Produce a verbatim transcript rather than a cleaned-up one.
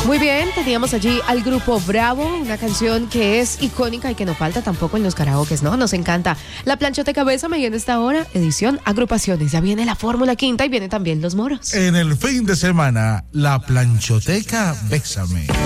Muy bien, teníamos allí al grupo Bravo, una canción que es icónica y que no falta tampoco en los karaokes, ¿no? Nos encanta. La planchota cabeza me viene esta hora, edición agrupaciones. Ya viene la Fórmula Quinta y vienen también los moros. En el fin de semana, la planchoteca Bésame.